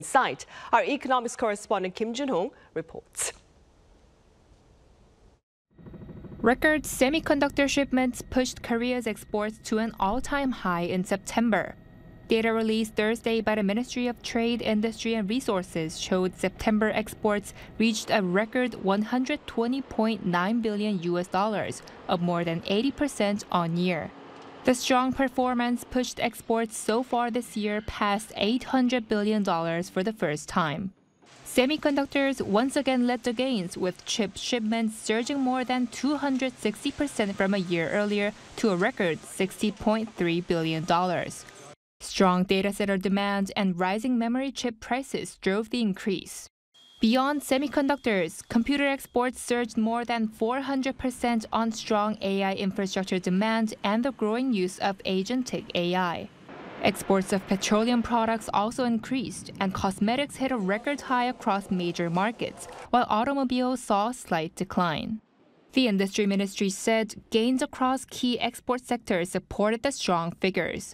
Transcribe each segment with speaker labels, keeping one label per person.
Speaker 1: Site. Our economics correspondent Kim Jun-hong reports.
Speaker 2: Record semiconductor shipments pushed Korea's exports to an all-time high in September. Data released Thursday by the Ministry of Trade, Industry and Resources showed September exports reached a record $120.9 billion, up more than 80% on year. The strong performance pushed exports so far this year past $800 billion for the first time. Semiconductors once again led the gains, with chip shipments surging more than 260% from a year earlier to a record $60.3 billion. Strong data center demand and rising memory chip prices drove the increase. Beyond semiconductors, computer exports surged more than 400% on strong AI infrastructure demand and the growing use of agentic AI. Exports of petroleum products also increased, and cosmetics hit a record high across major markets, while automobiles saw a slight decline. The industry ministry said gains across key export sectors supported the strong figures.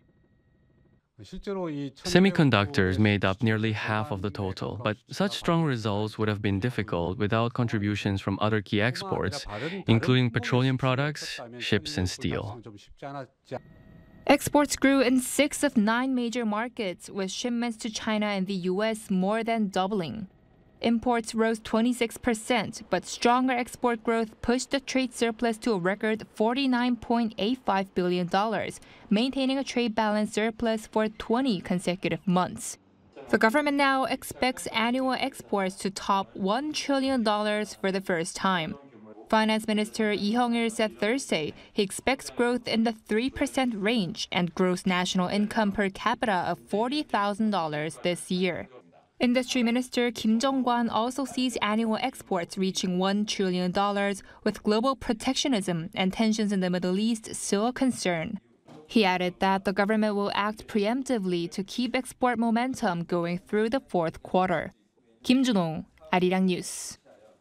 Speaker 3: Semiconductors made up nearly half of the total, but such strong results would have been difficult without contributions from other key exports, including petroleum products, ships, and steel.
Speaker 2: Exports grew in 6 of 9 major markets, with shipments to China and the U.S. more than doubling. Imports rose 26%, but stronger export growth pushed the trade surplus to a record $49.85 billion, maintaining a trade balance surplus for 20 consecutive months. The government now expects annual exports to top $1 trillion for the first time. Finance Minister Lee Hyung-il said Thursday he expects growth in the 3% range and gross national income per capita of $40,000 this year. Industry Minister Kim Jong-kwan also sees annual exports reaching $1 trillion, with global protectionism and tensions in the Middle East still a concern. He added that the government will act preemptively to keep export momentum going through the fourth quarter. Kim Jun-hong, Arirang News.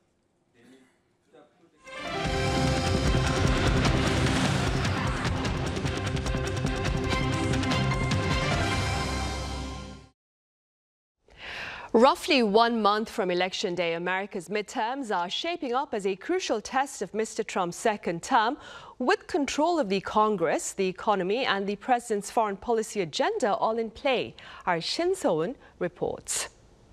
Speaker 1: Roughly 1 month from Election Day, America's midterms are shaping up as a crucial test of Mr. Trump's second term. With control of the Congress, the economy, and the president's foreign policy agenda all in play, our Shin So-eun reports.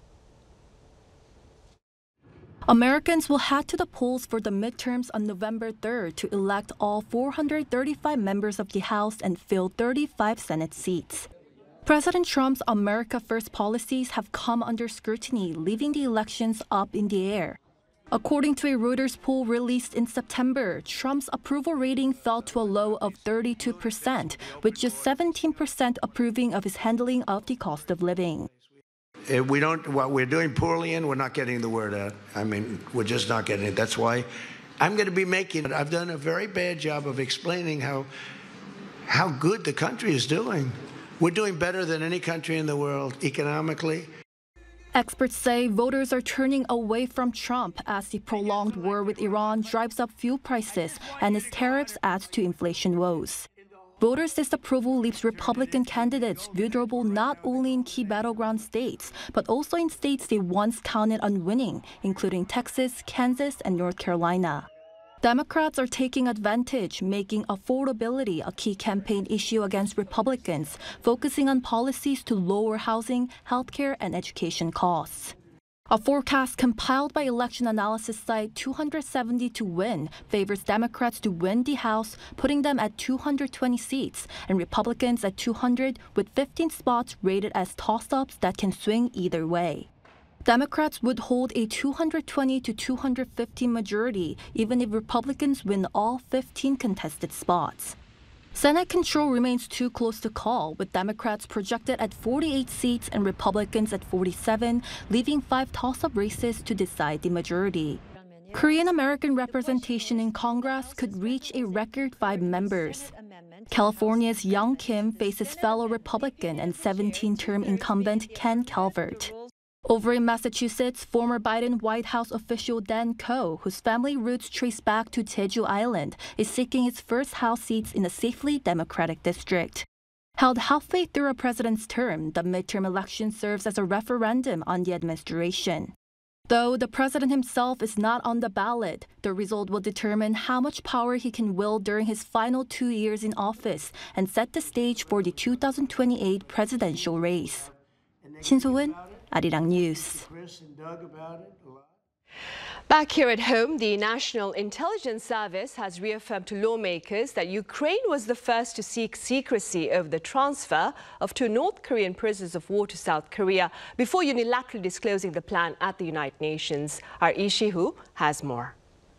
Speaker 4: Americans will head to the polls for the midterms on November 3rd to elect all 435 members of the House and fill 35 Senate seats. President Trump's America First policies have come under scrutiny, leaving the elections up in the air. According to a Reuters poll released in September, Trump's approval rating fell to a low of 32%, with just 17% approving of his handling of the cost of living.
Speaker 5: What we're doing poorly in, we're not getting the word out. I mean, we're just not getting it. That's why I'm going to be making it. I've done a very bad job of explaining how good the country is doing. We're doing better than any country in the world economically.
Speaker 4: Experts say voters are turning away from Trump as the prolonged war with Iran drives up fuel prices and his tariffs add to inflation woes. Voters' disapproval leaves Republican candidates vulnerable not only in key battleground states, but also in states they once counted on winning, including Texas, Kansas, and North Carolina. Democrats are taking advantage, making affordability a key campaign issue against Republicans, focusing on policies to lower housing, healthcare, and education costs. A forecast compiled by election analysis site 270 to Win favors Democrats to win the House, putting them at 220 seats, and Republicans at 200, with 15 spots rated as toss-ups that can swing either way. Democrats would hold a 220 to 215 majority, even if Republicans win all 15 contested spots. Senate control remains too close to call, with Democrats projected at 48 seats and Republicans at 47, leaving 5 toss-up races to decide the majority. Korean-American representation in Congress could reach a record 5 members. California's Young Kim faces fellow Republican and 17-term incumbent Ken Calvert. Over in Massachusetts, former Biden White House official Dan Koh, whose family roots trace back to Jeju Island, is seeking his first House seats in a safely Democratic district. Held halfway through a president's term, the midterm election serves as a referendum on the administration. Though the president himself is not on the ballot, the result will determine how much power he can wield during his final 2 years in office and set the stage for the 2028 presidential race. 신소은, 아리랑 뉴스.
Speaker 1: Back here at home, the National Intelligence Service has reaffirmed to lawmakers that Ukraine was the first to seek secrecy over the transfer of 2 North Korean prisoners of war to South Korea before unilaterally disclosing the plan at the United Nations. Our Lee Si-hoo has more.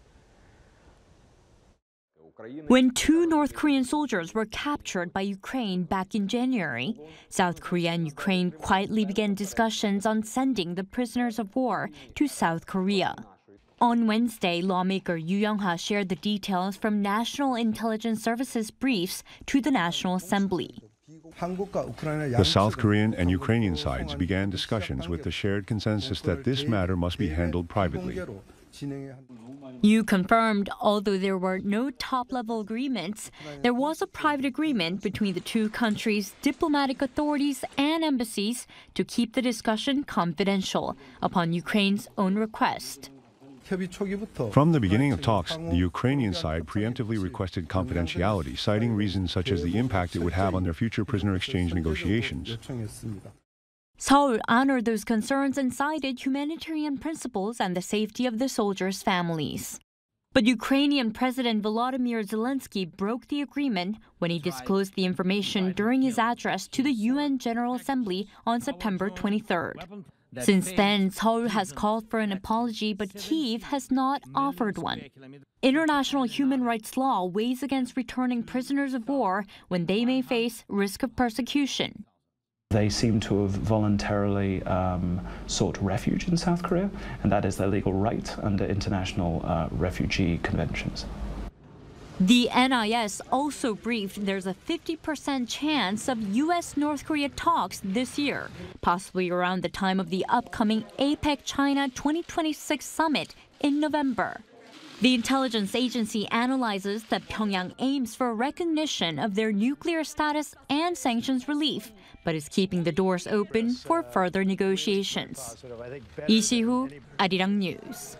Speaker 6: When 2 North Korean soldiers were captured by Ukraine back in January, South Korea and Ukraine quietly began discussions on sending the prisoners of war to South Korea. On Wednesday, lawmaker Yoo Young-ha shared the details from National Intelligence Service's briefs to the National Assembly.
Speaker 7: The South Korean and Ukrainian sides began discussions with the shared consensus that this matter must be handled privately.
Speaker 6: Yoo confirmed, although there were no top-level agreements, there was a private agreement between the 2 countries' diplomatic authorities and embassies to keep the discussion confidential upon Ukraine's own request.
Speaker 7: From the beginning of talks, the Ukrainian side preemptively requested confidentiality, citing reasons such as the impact it would have on their future prisoner exchange negotiations.
Speaker 6: Seoul honored those concerns and cited humanitarian principles and the safety of the soldiers' families. But Ukrainian President Volodymyr Zelensky broke the agreement when he disclosed the information during his address to the UN General Assembly on September 23rd. Since then, Seoul has called for an apology, but Kyiv has not offered one. International human rights law weighs against returning prisoners of war when they may face risk of persecution.
Speaker 8: They seem to have voluntarily sought refuge in South Korea, and that is their legal right under international refugee conventions.
Speaker 6: The NIS also briefed there's a 50% chance of U.S.-North Korea talks this year, possibly around the time of the upcoming APEC-China 2026 summit in November. The intelligence agency analyzes that Pyongyang aims for recognition of their nuclear status and sanctions relief, but is keeping the doors open for further negotiations. Lee Si-hoo, Arirang News.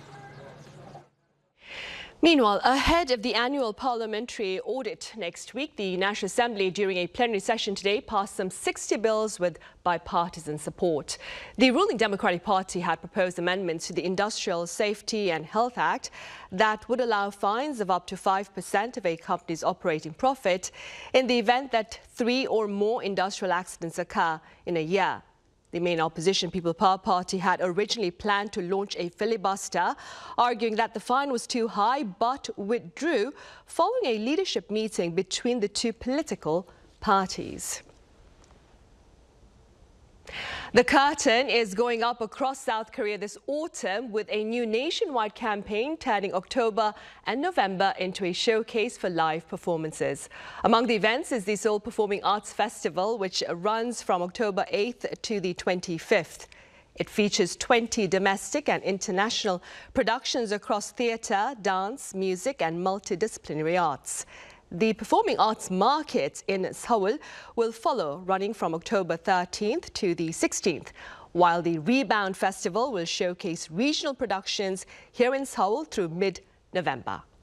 Speaker 1: Meanwhile, ahead of the annual parliamentary audit next week, the National Assembly, during a plenary session today, passed some 60 bills with bipartisan support. The ruling Democratic Party had proposed amendments to the Industrial Safety and Health Act that would allow fines of up to 5% of a company's operating profit in the event that 3 or more industrial accidents occur in a year. The main opposition People Power Party had originally planned to launch a filibuster, arguing that the fine was too high, but withdrew following a leadership meeting between the 2 political parties. The curtain is going up across South Korea this autumn with a new nationwide campaign turning October and November into a showcase for live performances. Among the events is the Seoul Performing Arts Festival, which runs from October 8th to the 25th. It features 20 domestic and international productions across theatre, dance, music and multidisciplinary arts. The Performing Arts Market in Seoul will follow, running from October 13th to the 16th, while the Rebound Festival will showcase regional productions here in Seoul through mid-November.